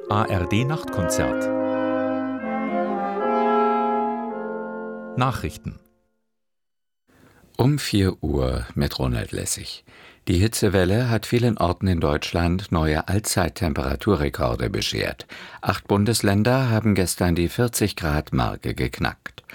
ARD Nachtkonzert. Nachrichten. Um 4 Uhr mit Ronald Lessig. Die Hitzewelle hat vielen Orten in Deutschland neue Allzeittemperaturrekorde beschert. 8 Bundesländer haben gestern die 40-Grad-Marke geknackt.